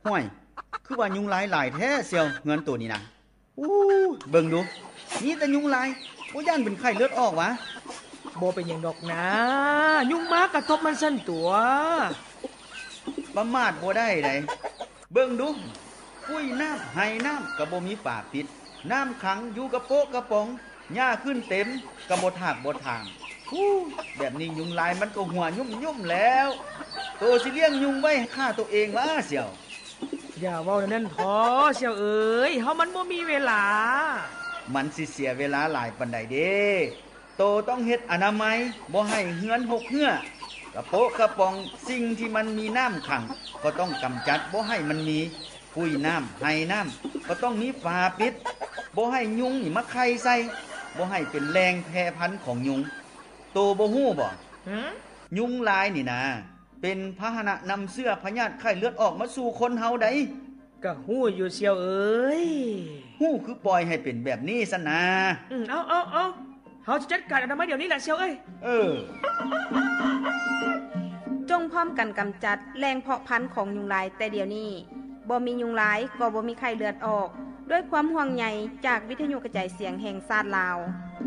ห้วยคือว่ายุงลายหลายแท้เสียวเงินตัวนี้นะอู้เบิ่งดูนี่แต่ยุงลายบ่ย่านเป็นไข้เลือดออกวะบ่เป็นหยังดอกนะยุงมากระทบมันสั่นตัวประมาทบ่ได้ไดเบิ่งดูปุ้ยน้ำไห้น้ำก็บ่มีฝาปิดน้ำขังอยู่กระโปะกระป๋องหญ้าขึ้นเต็มก็บ่ทากบ่ทางแบบนี้ยุงลายมันก็หัวยุ่มๆแล้วโตสิเลี้ยงยุงไว้ฆ่าตัวเองวะเสี่ยวอย่าเว้านั่นท้อเสี่ยวเอ๋ยเฮามันบ่มีเวลามันสิเสียเวลาหลายปานใดเด้โตต้องเฮ็ดอนามัยบ่ให้เหือนหกเหือกระโปะกระป๋องสิ่งที่มันมีน้ำขังก็ต้องกำจัดบ่ให้มันมีปุ้ยน้ำไห้น้ำก็ต้องมีฝาปิดบ่ให้ยุงนี่มาไข่ใส่บ่ให้เป็นแรงแพร่พันธุ์ของยุงโตบ่ฮู้บ่ยุงลายนี่นะเป็นพาหนะนำเสื้อพยาธิไข้เลือดออกมาสู่คนเฮาได้ก็ฮู้อยู่เสี่ยวเอ๋ยฮู้คือปล่อยให้เป็นแบบนี้ซะนะเอาเฮาจะจัดการอนามัยเดี๋ยวนี้แหละเสี่ยวเอ้ยจงพร้อมกันกำจัดแรงเพาะพันธุ์ของยุงลายแต่เดี๋ยวนี้บ่มียุงลายก็บ่มีไข้เลือดออกด้วยความห่วงใยจากวิทยุกระจายเสียงแห่งชาติลาว